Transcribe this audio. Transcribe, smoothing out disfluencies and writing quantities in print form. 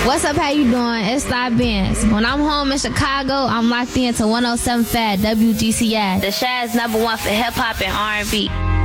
What's up, how you doing? It's Sly Benz. When I'm home in Chicago, I'm locked into 107 Fat WGCI. The Shad's #1 for hip-hop and R&B.